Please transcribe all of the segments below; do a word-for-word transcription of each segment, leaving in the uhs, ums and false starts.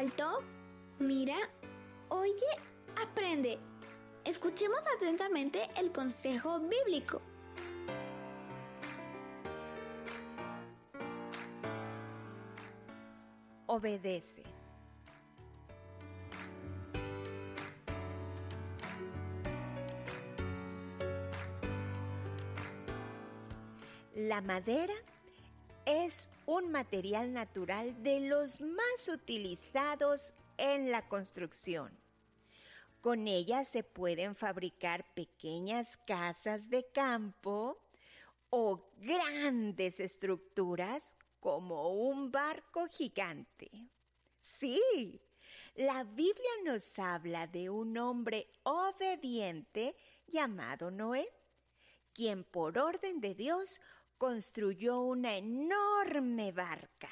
alto, mira, oye, aprende. Escuchemos atentamente el consejo bíblico. Obedece. La madera es un material natural de los más utilizados en la construcción. Con ella se pueden fabricar pequeñas casas de campo o grandes estructuras como un barco gigante. Sí, la Biblia nos habla de un hombre obediente llamado Noé, quien por orden de Dios construyó una enorme barca.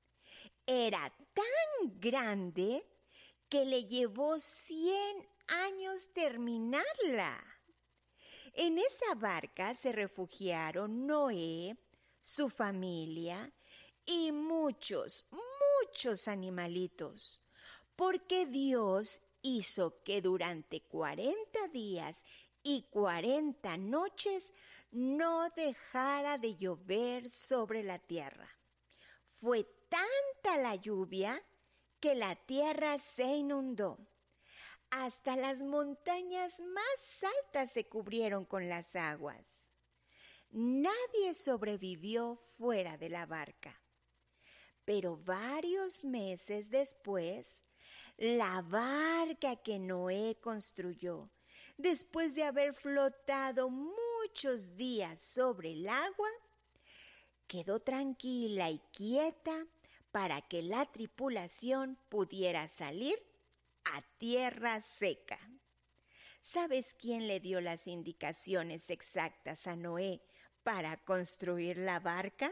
Era tan grande que le llevó cien años terminarla. En esa barca se refugiaron Noé, su familia y muchos, muchos animalitos, porque Dios hizo que durante cuarenta días y cuarenta noches no dejara de llover sobre la tierra. Fue tanta la lluvia que la tierra se inundó. Hasta las montañas más altas se cubrieron con las aguas. Nadie sobrevivió fuera de la barca. Pero varios meses después, la barca que Noé construyó, después de haber flotado muchos días sobre el agua, quedó tranquila y quieta para que la tripulación pudiera salir a tierra seca. ¿Sabes quién le dio las indicaciones exactas a Noé para construir la barca?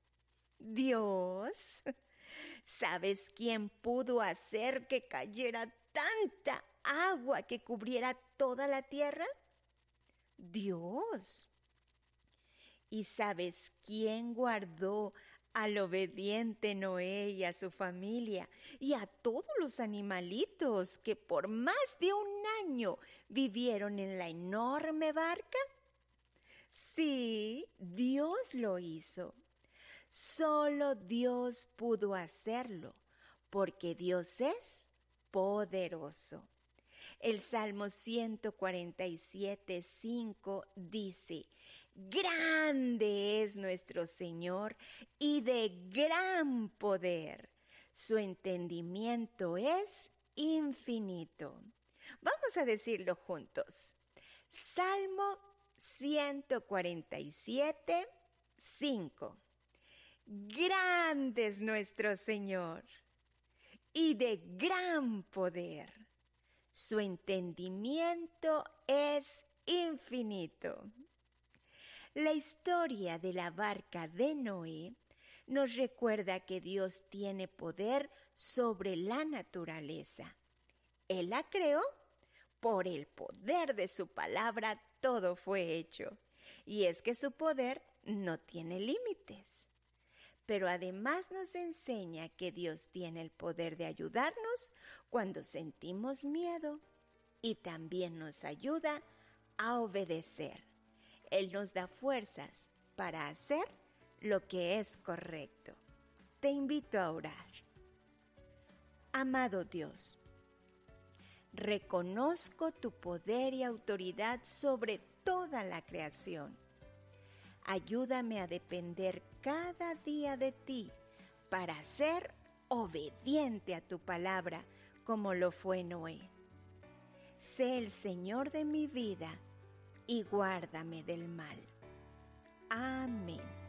Dios. ¿Sabes quién pudo hacer que cayera tanta agua que cubriera toda la tierra? Dios. ¿Y sabes quién guardó al obediente Noé y a su familia y a todos los animalitos que por más de un año vivieron en la enorme barca? Sí, Dios lo hizo. Solo Dios pudo hacerlo, porque Dios es poderoso. El Salmo ciento cuarenta y siete, cinco dice: grande es nuestro Señor y de gran poder. Su entendimiento es infinito. Vamos a decirlo juntos. Salmo ciento cuarenta y siete, cinco. Grande es nuestro Señor y de gran poder. Su entendimiento es infinito. La historia de la barca de Noé nos recuerda que Dios tiene poder sobre la naturaleza. Él la creó, por el poder de su palabra todo fue hecho. Y es que su poder no tiene límites. Pero además nos enseña que Dios tiene el poder de ayudarnos cuando sentimos miedo y también nos ayuda a obedecer. Él nos da fuerzas para hacer lo que es correcto. Te invito a orar. Amado Dios, reconozco tu poder y autoridad sobre toda la creación. Ayúdame a depender cada día de ti para ser obediente a tu palabra como lo fue Noé. Sé el Señor de mi vida y guárdame del mal. Amén.